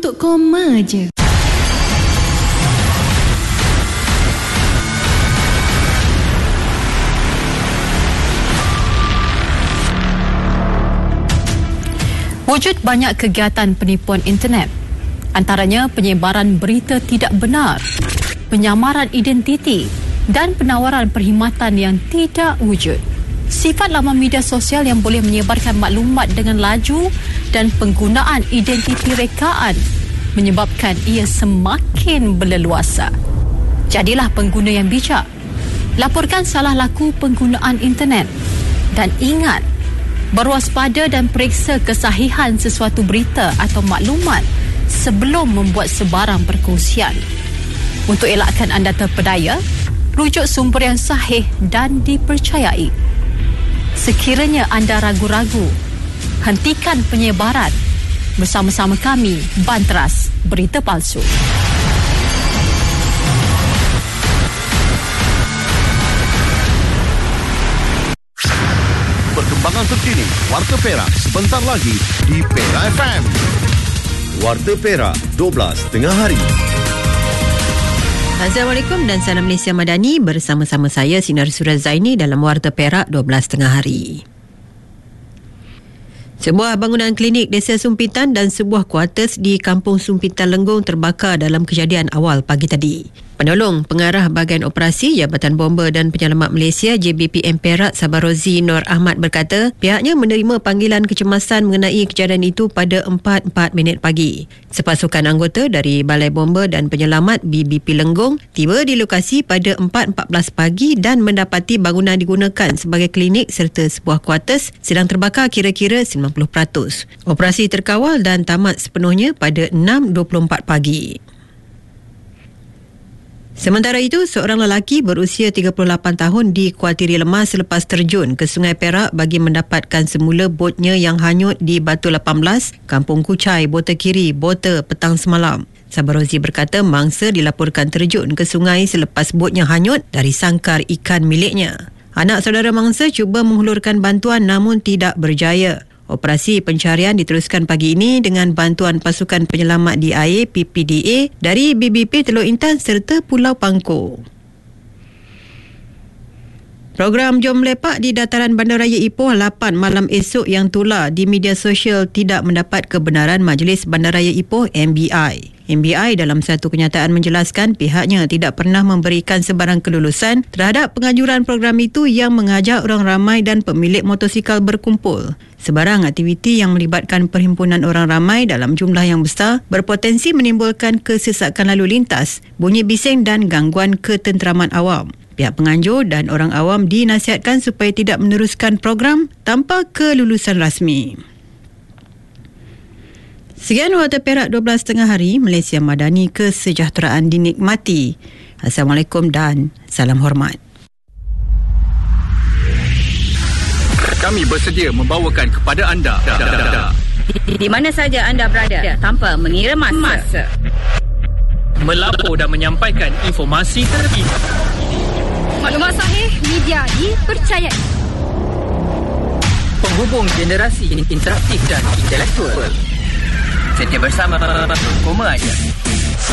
untuk koma je. Wujud banyak kegiatan penipuan internet, antaranya penyebaran berita tidak benar, penyamaran identiti dan penawaran perkhidmatan yang tidak wujud. Sifat laman media sosial yang boleh menyebarkan maklumat dengan laju dan penggunaan identiti rekaan menyebabkan ia semakin berleluasa. Jadilah pengguna yang bijak. Laporkan salah laku penggunaan internet dan ingat, berwaspada dan periksa kesahihan sesuatu berita atau maklumat sebelum membuat sebarang perkongsian. Untuk elakkan anda terpedaya, rujuk sumber yang sahih dan dipercayai. Sekiranya anda ragu-ragu, hentikan penyebaran. Bersama-sama kami, Banteras Berita Palsu. Perkembangan terkini Warta Perak sebentar lagi di Perak FM. Warta Perak 12 tengah hari. Assalamualaikum dan salam Malaysia Madani, bersama-sama saya Sinar Surat Zaini dalam Warta Perak 12 tengah hari. Sebuah bangunan klinik Desa Sumpitan dan sebuah kuartus di Kampung Sumpitan Lenggong terbakar dalam kejadian awal pagi tadi. Penolong Pengarah Bahagian Operasi Jabatan Bomba dan Penyelamat Malaysia JBPM Perak Sabarozi Nur Ahmad berkata pihaknya menerima panggilan kecemasan mengenai kejadian itu pada 4:04 pagi. Sepasukan anggota dari Balai Bomba dan Penyelamat BBP Lenggong tiba di lokasi pada 4:14 pagi dan mendapati bangunan digunakan sebagai klinik serta sebuah kuartus sedang terbakar kira-kira 90%. Operasi terkawal dan tamat sepenuhnya pada 6:24 pagi. Sementara itu, seorang lelaki berusia 38 tahun dikuatiri lemas selepas terjun ke Sungai Perak bagi mendapatkan semula botnya yang hanyut di Batu 18, Kampung Kucai, Bota Kiri, Bota petang semalam. Sabarozi berkata mangsa dilaporkan terjun ke sungai selepas botnya hanyut dari sangkar ikan miliknya. Anak saudara mangsa cuba menghulurkan bantuan namun tidak berjaya. Operasi pencarian diteruskan pagi ini dengan bantuan pasukan penyelamat di air PPDA dari BBP Teluk Intan serta Pulau Pangkor. Program Jom Lepak di dataran Bandaraya Ipoh 8 malam esok yang tular di media sosial tidak mendapat kebenaran Majlis Bandaraya Ipoh MBI. MBI dalam satu kenyataan menjelaskan pihaknya tidak pernah memberikan sebarang kelulusan terhadap penganjuran program itu yang mengajak orang ramai dan pemilik motosikal berkumpul. Sebarang aktiviti yang melibatkan perhimpunan orang ramai dalam jumlah yang besar berpotensi menimbulkan kesesakan lalu lintas, bunyi bising dan gangguan ketenteraman awam. Pihak penganjur dan orang awam dinasihatkan supaya tidak meneruskan program tanpa kelulusan rasmi. Sekian Warta Perak 12 tengah hari, Malaysia Madani, kesejahteraan dinikmati. Assalamualaikum dan salam hormat. Kami bersedia membawakan kepada anda di mana saja anda berada tanpa mengira masa. Melapor dan menyampaikan informasi terkini. Maklumat sahih, media dipercayai. Penghubung generasi interaktif dan intelektual. Setia bersama Koma aja.